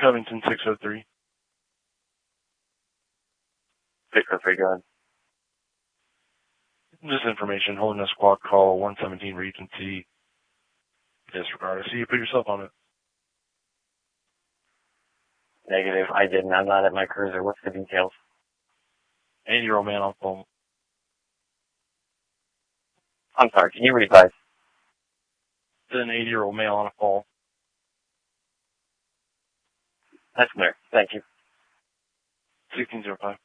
Covington 603. 603, go ahead. This information, holding a squad call 117 Regency. Disregard. I see you put yourself on it. Negative. I didn't. I'm not at my cruiser. What's the details? 80-year-old man on phone. I'm sorry. Can you revise? An 80-year-old male on a call. That's clear. Thank you. 1605.